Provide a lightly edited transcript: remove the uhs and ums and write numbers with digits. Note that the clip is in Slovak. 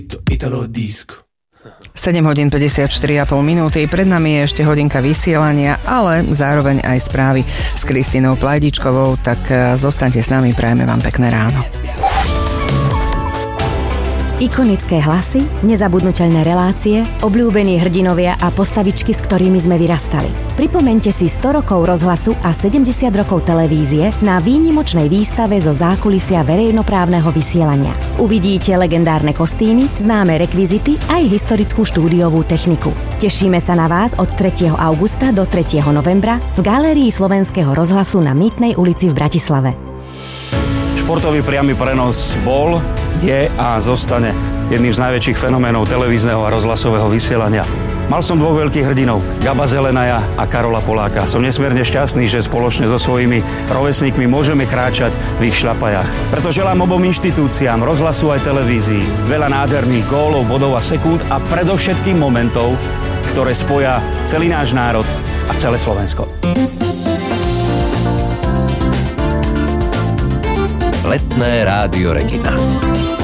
Italo Disco. 7 hodín 54,5 minúty, pred nami je ešte hodinka vysielania, ale zároveň aj správy s Kristínou Plajdičkovou, tak zostaňte s nami, prajeme vám pekné ráno. Ikonické hlasy, nezabudnuteľné relácie, obľúbení hrdinovia a postavičky, s ktorými sme vyrastali. Pripomeňte si 100 rokov rozhlasu a 70 rokov televízie na výnimočnej výstave zo zákulisia verejnoprávneho vysielania. Uvidíte legendárne kostýmy, známe rekvizity aj historickú štúdiovú techniku. Tešíme sa na vás od 3. augusta do 3. novembra v Galérii Slovenského rozhlasu na Mýtnej ulici v Bratislave. Športový priamy prenos bol, je a zostane jedným z najväčších fenoménov televízneho a rozhlasového vysielania. Mal som dvoch veľkých hrdinov, Gaba Zelenaja a Karola Poláka. Som nesmierne šťastný, že spoločne so svojimi rovesníkmi môžeme kráčať v ich šľapajách. Preto želám obom inštitúciám, rozhlasu aj televízii, veľa nádherných gólov, bodov a sekúnd a predovšetkým momentov, ktoré spoja celý náš národ a celé Slovensko. Letné rádio Regina.